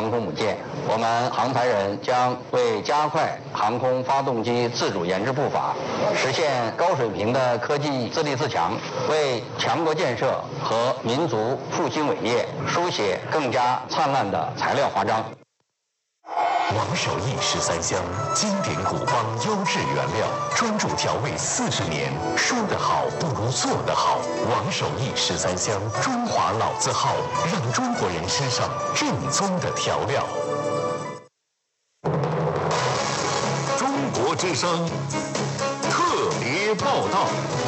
航空母舰。我们航台人将为加快航空发动机自主研制步伐，实现高水平的科技自立自强，为强国建设和民族复兴伟业书写更加灿烂的材料华章。 王守义13香，经典古方优质原料，专注调味40年，说得好不如做得好。王守义13香，中华老字号，让中国人吃上正宗的调料。中国之声特别报道。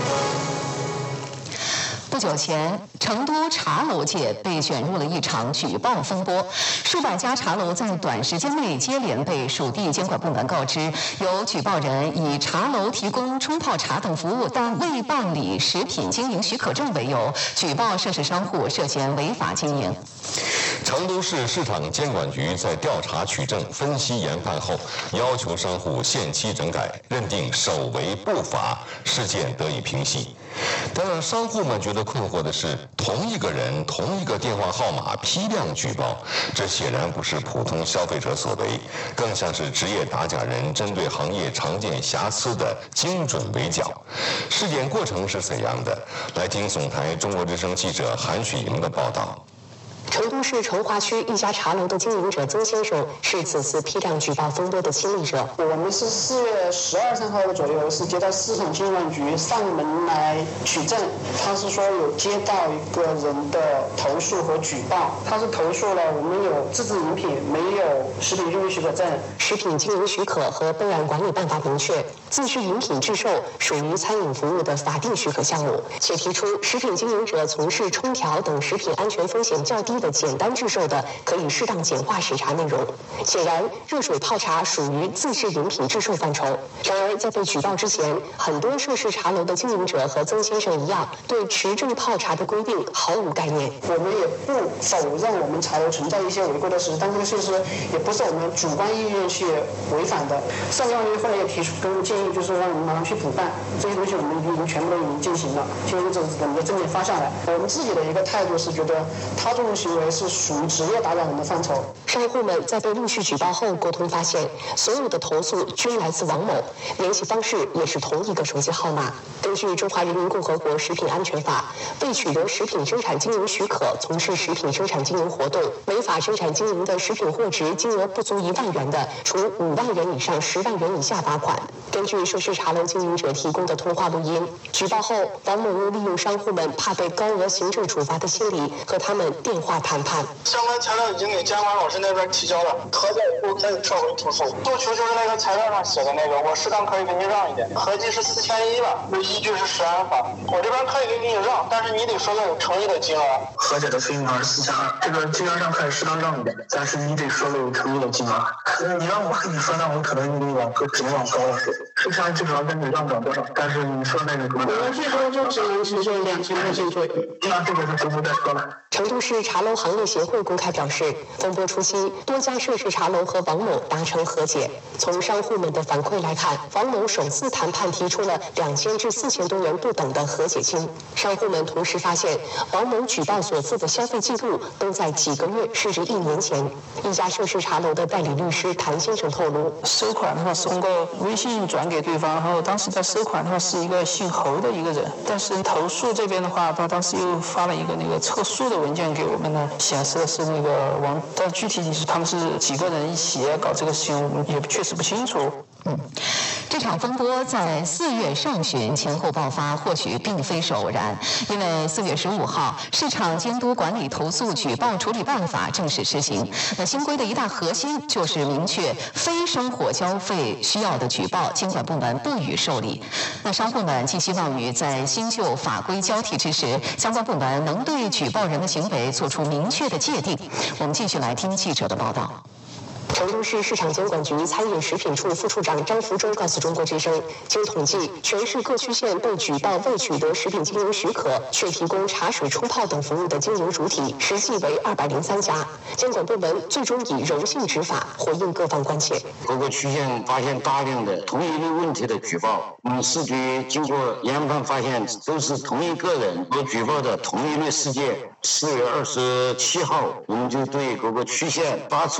不久前，成都茶楼界被卷入了一场举报风波，数百家茶楼在短时间内接连被属地监管部门告知，有举报人以茶楼提供冲泡茶等服务但未办理食品经营许可证为由，举报涉事商户涉嫌违法经营。 成都市市场监管局在调查取证、分析研判后，要求商户限期整改，认定首违不法，事件得以平息。但让商户们觉得困惑的是，同一个人、同一个电话号码批量举报，这显然不是普通消费者所为，更像是职业打假人针对行业常见瑕疵的精准围剿。事件过程是怎样的？来听总台中国之声记者韩雪莹的报道。 成都市成华区一家茶楼的经营者曾先生是此次批量举报风波的亲历者。 我们是4月12、13号左右是接到市场监管局上门来取证，他是说有接到一个人的投诉和举报，他是投诉了我们有自制饮品，没有食品经营许可证。 食品经营许可和备案管理办法明确，自制饮品制售属于餐饮服务的法定许可项目，且提出食品经营者从事冲调等食品安全风险较低的简单制售的，可以适当简化审查内容。显然，热水泡茶属于自制饮品制售范畴。然而，在被举报之前，很多涉事茶楼的经营者和曾先生一样，对持证泡茶的规定毫无概念。 我们也不否认我们茶楼存在一些违规的事，但这个事实也不是我们主观意愿去违反的。上监管局后来也提出给我们建议，就是让我们马上去补办这些东西，我们已经全部都已经进行了，现在就是等着证件发下来。我们自己的一个态度是觉得他这种行为是属于职业打假人的范畴。 商户们在被陆续举报后沟通发现，所有的投诉均来自王某，联系方式也是同一个手机号码。根据《中华人民共和国食品安全法》，未取得食品生产经营许可从事食品生产经营活动，违法生产经营的食品货值金额不足1万元的，处5万元以上10万元以下罚款。根据涉事茶楼经营者提供的通话录音，举报后，王某又利用商户们怕被高额行政处罚的心理，和他们电话谈判。 相关材料已经给监管老师那边提交了，核检以后可以撤回投诉。诉求就是那个材料上写的那个，我适当可以给你让一点，合计是4100吧，依据是食安法，我这边可以给你让，但是你得说要有诚意的金额。 和解的费用是4200，这个金额上可以适当让一点，但是你得说有诚意的金额。你让我跟你说，那我可能只能往高了说。实际上基本上跟你让涨多少，但是你说那个什么， 我们最多就只能承受2000块钱左右。 那这个就不再说了。 成都市茶楼行业协会公开表示，风波初期，多家涉事茶楼和王某达成和解。从商户们的反馈来看，王某首次谈判提出了2000至4000多元不等的和解金。商户们同时发现，王某举报所付的消费记录都在几个月甚至1年前。一家涉事茶楼的代理律师谭先生透露， 收款的话是通过微信转给对方，然后当时在收款的话是一个姓侯的一个人，但是投诉这边的话，他当时又发了一个那个测诉的文件给我们呢，显示的是那个但具体是他们是几个人一起搞这个事情，我们也确实不清楚。 这场风波在4月上旬前后爆发，或许并非是偶然，因为4月15号，市场监督管理投诉举报处理办法正式施行。那新规的一大核心就是明确非生活交费需要的举报，监管部门不予受理。那商户们寄希望于在新旧法规交替之时，相关部门能对举报人的行为做出明确的界定。我们继续来听记者的报道。成都市市场监管局餐饮食品处副处长张福洲告诉中国之声，经统计，全市各区县被举报未取得食品经营许可却提供茶水冲泡等服务的经营主体，实际为203家。监管部门最终以柔性执法回应各方关切。 各个区县发现大量的同一类问题的举报，我们市局经过研判发现，都是同一个人所举报的同一类事件。4月27号，我们就对各个区县发出